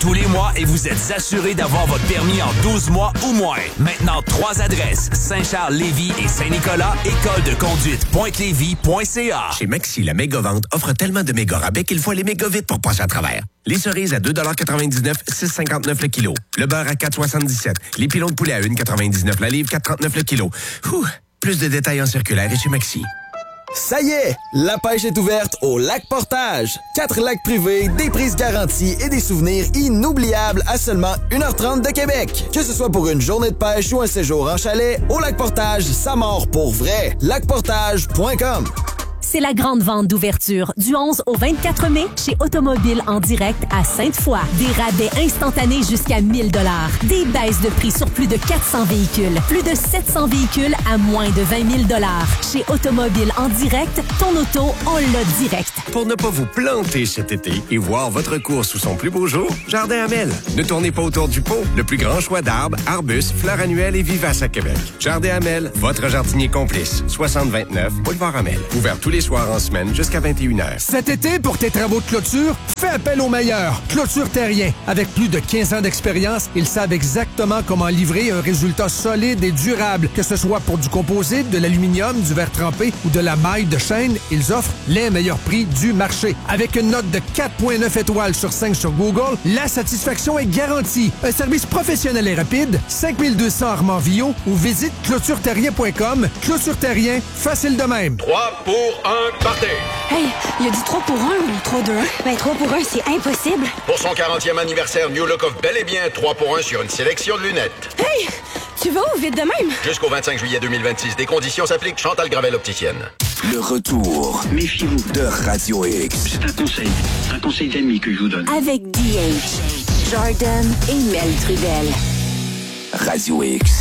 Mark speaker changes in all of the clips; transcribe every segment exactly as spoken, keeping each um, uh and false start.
Speaker 1: tous les mois et vous êtes assuré d'avoir votre permis en douze mois ou moins. Maintenant, trois adresses. Saint-Charles, Lévis et Saint-Nicolas. École de conduite pointe lévis point c a.
Speaker 2: Chez Maxi, la méga-vente offre tellement de méga rabais qu'il faut aller méga vite pour passer à travers. Les cerises à deux quatre-vingt-dix-neuf, six cinquante-neuf le kilo. Le beurre à quatre soixante-dix-sept. Les pilons de poulet à un quatre-vingt-dix-neuf la livre, quatre trente-neuf le kilo. Ouh, plus de détails en circulaire et chez Maxi.
Speaker 3: Ça y est, la pêche est ouverte au Lac Portage. Quatre lacs privés, des prises garanties et des souvenirs inoubliables à seulement une heure trente de Québec. Que ce soit pour une journée de pêche ou un séjour en chalet, au Lac Portage, ça mord pour vrai. lac portage point com.
Speaker 4: C'est la grande vente d'ouverture du onze au vingt-quatre mai chez Automobile en direct à Sainte-Foy. Des rabais instantanés jusqu'à mille dollars. Des baisses de prix sur plus de quatre cents véhicules. Plus de sept cents véhicules à moins de vingt mille dollars. Chez Automobile en direct, ton auto, on l'a direct.
Speaker 2: Pour ne pas vous planter cet été et voir votre course sous son plus beau jour, Jardin Hamel. Ne tournez pas autour du pot. Le plus grand choix d'arbres, arbustes, fleurs annuelles et vivaces à Québec. Jardin Hamel, votre jardinier complice. soixante vingt-neuf, Boulevard Hamel. Ouvert tous les soirs en semaine jusqu'à vingt et une heures.
Speaker 5: Cet été, pour tes travaux de clôture, fais appel aux meilleurs. Clôture Terrien. Avec plus de quinze ans d'expérience, ils savent exactement comment livrer un résultat solide et durable. Que ce soit pour du composite, de l'aluminium, du verre trempé ou de la maille de chêne, ils offrent les meilleurs prix du marché. Avec une note de quatre virgule neuf étoiles sur cinq sur Google, la satisfaction est garantie. Un service professionnel et rapide, cinq mille deux cents Armand-Villot ou visite clôture terrien point com. Clôture Terrien, facile de même.
Speaker 6: trois pour un, partez!
Speaker 7: Hey, il a dit trois pour un ou trois deux un? Ben, trois pour un, c'est impossible.
Speaker 6: Pour son quarantième anniversaire, New Look offre bel et bien trois pour un sur une sélection de lunettes.
Speaker 7: Hey! Tu vas où, vite de même?
Speaker 6: Jusqu'au vingt-cinq juillet deux mille vingt-six, des conditions s'appliquent. Chantal Gravel, opticienne.
Speaker 8: Le retour. Méfiez-vous de Radio X.
Speaker 9: C'est un conseil. Un conseil d'amis que je vous donne.
Speaker 4: Avec D H, Jordan et Mel Trudel.
Speaker 8: Radio X.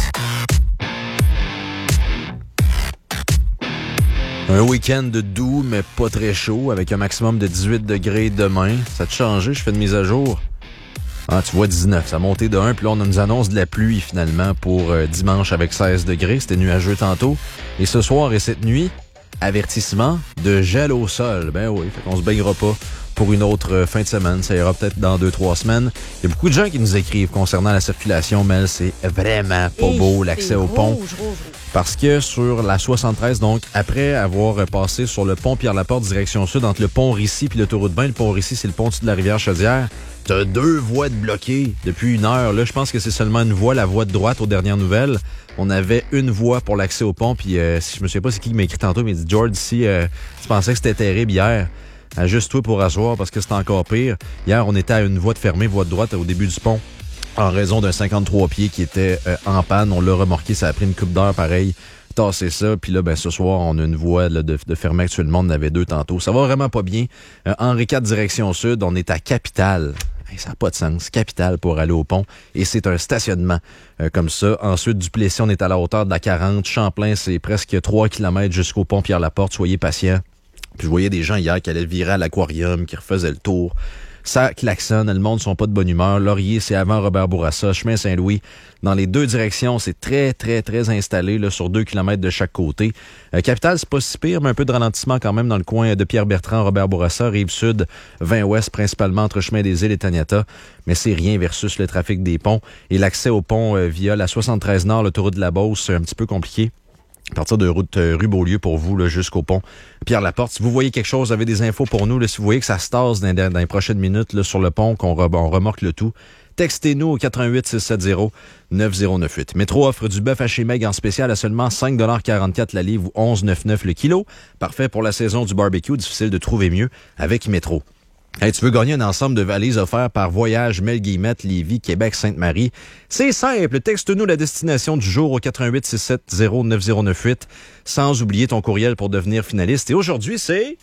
Speaker 10: Un week-end de doux, mais pas très chaud, avec un maximum de dix-huit degrés demain. Ça a changé, je fais de mise à jour. Ah, tu vois, dix-neuf, ça a monté de un, puis là, on nous annonce de la pluie, finalement, pour euh, dimanche avec seize degrés. C'était nuageux tantôt. Et ce soir et cette nuit, avertissement de gel au sol. Ben oui, fait qu'on se baignera pas pour une autre euh, fin de semaine. Ça ira peut-être dans deux, trois semaines. Il y a beaucoup de gens qui nous écrivent concernant la circulation, mais c'est vraiment pas Et beau, l'accès au pont. Rouge, rouge, rouge. Parce que sur la soixante-treize, donc, après avoir passé sur le pont Pierre-Laporte, direction sud, entre le pont Rissy puis l'autoroute vingt, le pont Rissy, c'est le pont de la rivière Chaudière, t'as deux voies de bloquées depuis une heure. Là, je pense que c'est seulement une voie, la voie de droite aux dernières nouvelles. On avait une voie pour l'accès au pont, puis euh, je me souviens pas c'est qui qui m'a écrit tantôt, mais il dit « George, si euh, tu pensais que c'était terrible hier, ajuste-toi pour asseoir parce que c'est encore pire. » Hier, on était à une voie de fermée, voie de droite au début du pont, en raison d'un cinquante-trois pieds qui était euh, en panne. On l'a remorqué, ça a pris une couple d'heures pareil. Tasser ça, puis là, ben ce soir, on a une voie là, de, de fermée actuellement. On en avait deux tantôt. Ça va vraiment pas bien. Euh, Henri quatre, direction sud, on est à Capitale. Hey, ça n'a pas de sens. Capitale pour aller au pont. Et c'est un stationnement euh, comme ça. Ensuite, Duplessis, on est à la hauteur de la quarante. Champlain, c'est presque trois kilomètres jusqu'au pont Pierre-Laporte. Soyez patients. Puis je voyais des gens hier qui allaient virer à l'aquarium, qui refaisaient le tour. Ça klaxonne, le monde ne sont pas de bonne humeur. Laurier, c'est avant Robert Bourassa. Chemin Saint-Louis, dans les deux directions, c'est très, très, très installé là, sur deux kilomètres de chaque côté. Euh, Capitale, c'est pas si pire, mais un peu de ralentissement quand même dans le coin de Pierre-Bertrand, Robert Bourassa, Rive-Sud, vingt ouest, principalement entre Chemin des Îles et Taniata. Mais c'est rien versus le trafic des ponts. Et l'accès au pont euh, via la soixante-treize Nord, l'autoroute de la Beauce, c'est un petit peu compliqué. À partir de route euh, rue Beaulieu pour vous, là, jusqu'au pont Pierre-Laporte. Si vous voyez quelque chose, vous avez des infos pour nous. Là, si vous voyez que ça se tasse dans, dans les prochaines minutes là, sur le pont, qu'on re, on remorque le tout, textez-nous au quatre un huit six sept zéro neuf zéro neuf huit. Métro offre du bœuf haché Meg en spécial à seulement cinq quarante-quatre la livre ou onze virgule quatre-vingt-dix-neuf le kilo. Parfait pour la saison du barbecue. Difficile de trouver mieux avec Métro. Hey, tu veux gagner un ensemble de valises offerts par Voyage Mel-Guillemette, Lévis, Québec, Sainte-Marie? C'est simple. Texte-nous la destination du jour au quatre un huit six sept zéro neuf zéro neuf huit sans oublier ton courriel pour devenir finaliste. Et aujourd'hui, c'est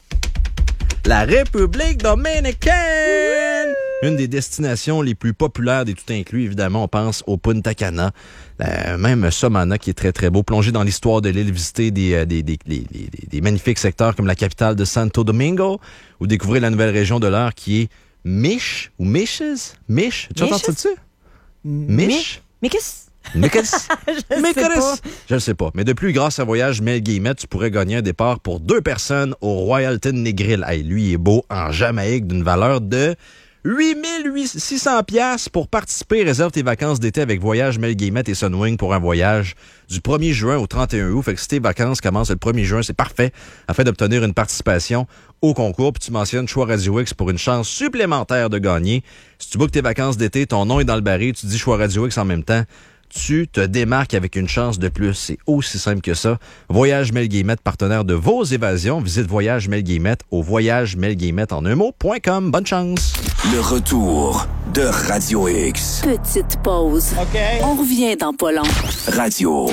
Speaker 10: la République dominicaine! Une des destinations les plus populaires des tout inclus, évidemment, on pense au Punta Cana, euh, même Samana qui est très très beau, plonger dans l'histoire de l'île, visiter des, des, des, des, des, des magnifiques secteurs comme la capitale de Santo Domingo, ou découvrir la nouvelle région de l'heure qui est Mich, ou Miches? Mich? Tu entends ça dessus? Mich?
Speaker 7: Michis?
Speaker 10: Michis?
Speaker 7: Je ne sais pas.
Speaker 10: Je ne sais pas. Mais de plus, grâce à Voyage Mel-Guillemette, tu pourrais gagner un départ pour deux personnes au Royalton Negril. Hey, lui, il est beau en Jamaïque d'une valeur de huit mille six cents dollars pour participer. Réserve tes vacances d'été avec Voyage Mel Guillemette et Sunwing pour un voyage du premier juin au trente et un août. Fait que si tes vacances commencent le premier juin, c'est parfait afin d'obtenir une participation au concours. Puis tu mentionnes Choix Radio X pour une chance supplémentaire de gagner. Si tu bookes tes vacances d'été, ton nom est dans le baril, tu dis Choix Radio X en même temps, tu te démarques avec une chance de plus. C'est aussi simple que ça. Voyage Mel Guillemette, partenaire de vos évasions. Visite Voyage Mel Guillemette au voyage mel guillemette en un mot point com. Bonne chance.
Speaker 8: Le retour de Radio X.
Speaker 4: Petite pause. OK. On revient dans pas long.
Speaker 8: Radio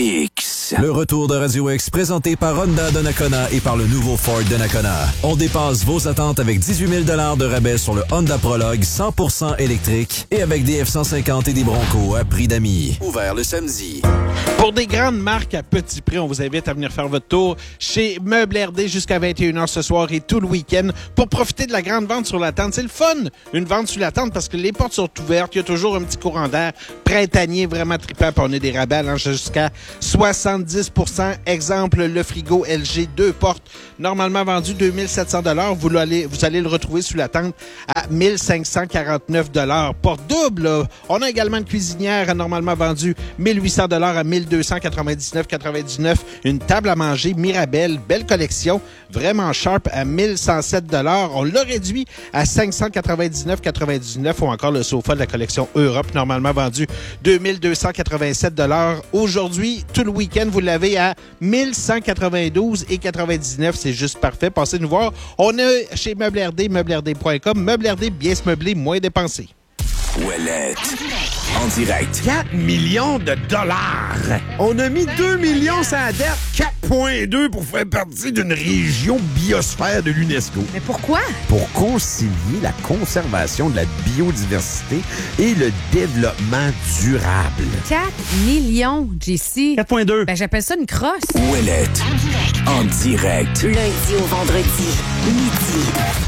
Speaker 8: X.
Speaker 1: Le retour de Radio X présenté par Honda Donnacona et par le nouveau Ford Donnacona. On dépasse vos attentes avec dix-huit mille dollars de rabais sur le Honda Prologue cent pour cent électrique et avec des F cent cinquante et des Bronco à prix d'amis. Ouvert le samedi.
Speaker 11: Pour des grandes marques à petit prix, on vous invite à venir faire votre tour chez Meubles R D jusqu'à vingt et une heures ce soir et tout le week-end pour profiter de la grande vente sur la tente. C'est le fun, une vente sur la tente, parce que les portes sont ouvertes, il y a toujours un petit courant d'air printanier vraiment trippant, puis on a des rabais allant jusqu'à soixante-dix pour cent. Exemple, le frigo L G, deux portes, normalement vendu deux mille sept cents dollars. Vous allez, vous allez le retrouver sous la tente à mille cinq cent quarante-neuf dollars. Porte double, là. On a également une cuisinière normalement vendue mille huit cents dollars à mille deux cent quatre-vingt-dix-neuf quatre-vingt-dix-neuf. Une table à manger Mirabelle, belle collection, vraiment sharp à mille cent sept dollars. On l'a réduit à cinq cent quatre-vingt-dix-neuf quatre-vingt-dix-neuf. Ou encore le sofa de la collection Europe, normalement vendu deux mille deux cent quatre-vingt-sept dollars. Aujourd'hui, tout le week-end, vous l'avez à mille cent quatre-vingt-douze quatre-vingt-dix-neuf. C'est juste parfait. Passez nous voir. On est chez Meubles R D, meubles r d point com. Meubles R D, bien se meubler, moins dépensé.
Speaker 8: Ouellette. En direct.
Speaker 12: quatre millions de dollars. On a mis deux millions sur la dette. quatre virgule deux pour faire partie d'une région biosphère de l'UNESCO.
Speaker 7: Mais pourquoi?
Speaker 12: Pour concilier la conservation de la biodiversité et le développement durable.
Speaker 13: quatre millions, J C.
Speaker 12: quatre virgule deux.
Speaker 13: Ben, j'appelle ça une crosse.
Speaker 8: Ouellette. En direct.
Speaker 4: Lundi au vendredi, midi.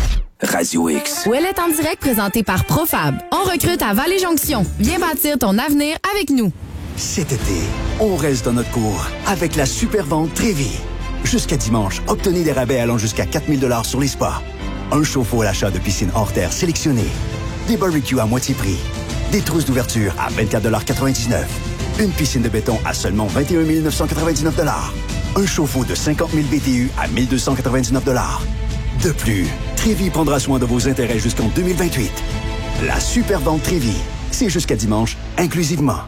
Speaker 8: Radio X.
Speaker 13: Ouellette en direct présenté par Profab. On recrute à Vallée-Jonction. Viens bâtir ton avenir avec nous.
Speaker 14: Cet été, on reste dans notre cours avec la super vente Trévi. Jusqu'à dimanche, obtenez des rabais allant jusqu'à quatre mille dollars sur les spas. Un chauffe-eau à l'achat de piscine hors terre sélectionnée. Des barbecues à moitié prix. Des trousses d'ouverture à vingt-quatre dollars quatre-vingt-dix-neuf. Une piscine de béton à seulement vingt et un mille neuf cent quatre-vingt-dix-neuf dollars. Un chauffe-eau de cinquante mille B T U à mille deux cent quatre-vingt-dix-neuf dollars. De plus, Trévi prendra soin de vos intérêts jusqu'en deux mille vingt-huit. La super vente Trévi, c'est jusqu'à dimanche, inclusivement.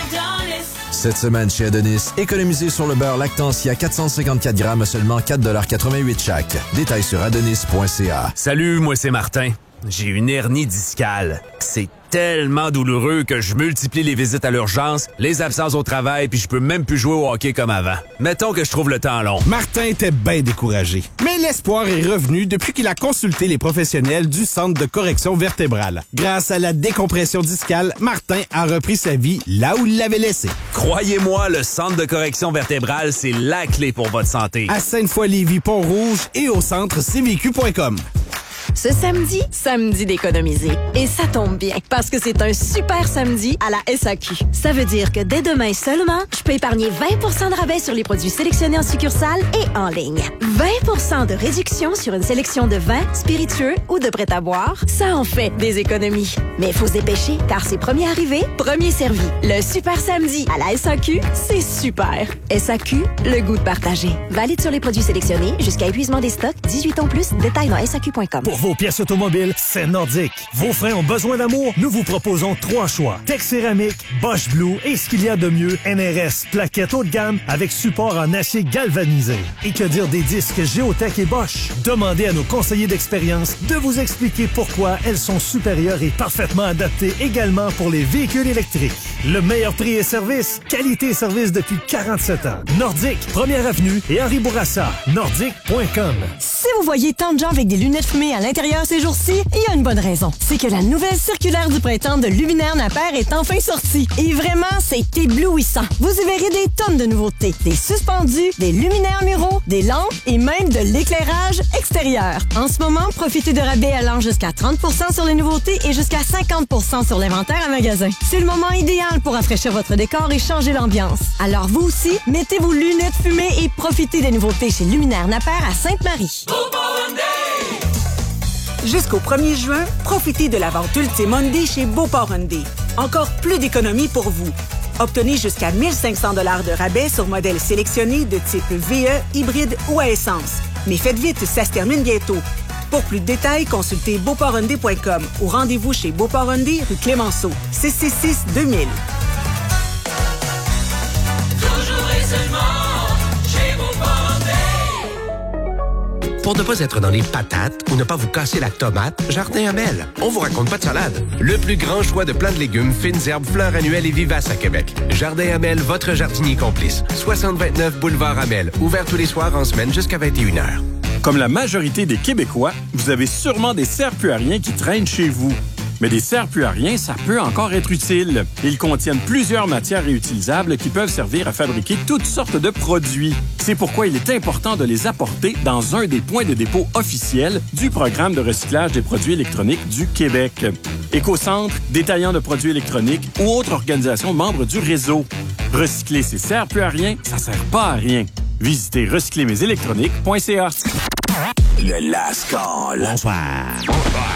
Speaker 1: Cette semaine chez Adonis, économisez sur le beurre Lactantia quatre cent cinquante-quatre grammes à seulement quatre dollars quatre-vingt-huit chaque. Détails sur adonis point c a.
Speaker 15: Salut, moi c'est Martin. J'ai une hernie discale. C'est tellement douloureux que je multiplie les visites à l'urgence, les absences au travail, puis je peux même plus jouer au hockey comme avant. Mettons que je trouve le temps long.
Speaker 16: Martin était bien découragé. Mais l'espoir est revenu depuis qu'il a consulté les professionnels du Centre de correction vertébrale. Grâce à la décompression discale, Martin a repris sa vie là où il l'avait laissée.
Speaker 15: Croyez-moi, le Centre de correction vertébrale, c'est la clé pour votre santé.
Speaker 16: À Sainte-Foy-Lévis, Pont-Rouge et au centre c v q point com.
Speaker 4: Ce samedi, samedi d'économiser. Et ça tombe bien, parce que c'est un super samedi à la S A Q. Ça veut dire que dès demain seulement, je peux épargner vingt pour cent de rabais sur les produits sélectionnés en succursale et en ligne. vingt pour cent de réduction sur une sélection de vins, spiritueux ou de prêt-à-boire. Ça en fait des économies. Mais il faut se dépêcher, car c'est premier arrivé, premier servi. Le super samedi à la S A Q, c'est super. S A Q, le goût de partager. Valide sur les produits sélectionnés jusqu'à épuisement des stocks, dix-huit ans plus, détails dans S A Q point com.
Speaker 17: Pour vos pièces automobiles, c'est Nordic. Vos freins ont besoin d'amour? Nous vous proposons trois choix. Tech Céramique, Bosch Blue et ce qu'il y a de mieux, N R S, plaquettes haut de gamme avec support en acier galvanisé. Et que dire des disques Géotech et Bosch? Demandez à nos conseillers d'expérience de vous expliquer pourquoi elles sont supérieures et parfaitement adaptées également pour les véhicules électriques. Le meilleur prix et service, qualité et service depuis quarante-sept ans. Nordic, première avenue et Henri Bourassa. Nordic point com.
Speaker 18: Si vous voyez tant de gens avec des lunettes fumées à l'intérieur ces jours-ci, il y a une bonne raison. C'est que la nouvelle circulaire du printemps de Luminaire Napper est enfin sortie. Et vraiment, c'est éblouissant. Vous y verrez des tonnes de nouveautés. Des suspendus, des luminaires muraux, des lampes et même de l'éclairage extérieur. En ce moment, profitez de rabais allant jusqu'à trente pour cent sur les nouveautés et jusqu'à cinquante pour cent sur l'inventaire à magasin. C'est le moment idéal pour rafraîchir votre décor et changer l'ambiance. Alors vous aussi, mettez vos lunettes fumées et profitez des nouveautés chez Luminaire Napper à Sainte-Marie.
Speaker 19: Jusqu'au premier juin, profitez de la vente Ultime Hyundai chez Beauport Hyundai. Encore plus d'économies pour vous. Obtenez jusqu'à mille cinq cents dollars de rabais sur modèles sélectionnés de type V E, hybride ou à essence. Mais faites vite, ça se termine bientôt. Pour plus de détails, consultez beauport hyundai point com ou rendez-vous chez Beauport Hyundai, rue Clémenceau, six cent soixante-six deux mille.
Speaker 20: Toujours et seulement chez Beauport Hyundai.
Speaker 2: Pour ne pas être dans les patates ou ne pas vous casser la tomate, Jardin Amel. On vous raconte pas de salade. Le plus grand choix de plants de légumes, fines herbes, fleurs annuelles et vivaces à Québec. Jardin Amel, votre jardinier complice. soixante vingt-neuf boulevard Amel. Ouvert tous les soirs en semaine jusqu'à vingt et une heures.
Speaker 21: Comme la majorité des Québécois, vous avez sûrement des serre-puariens qui traînent chez vous. Mais des serre-puariens, ça peut encore être utile. Ils contiennent plusieurs matières réutilisables qui peuvent servir à fabriquer toutes sortes de produits. C'est pourquoi il est important de les apporter dans un des points de dépôt officiels du programme de recyclage des produits électroniques du Québec. Écocentre, détaillant de produits électroniques ou autres organisations membres du réseau. Recycler ces serre-puariens, ça sert pas à rien. Visitez recycler mes électroniques point c a.
Speaker 8: Le Last Call.
Speaker 12: Bonsoir. Bonsoir.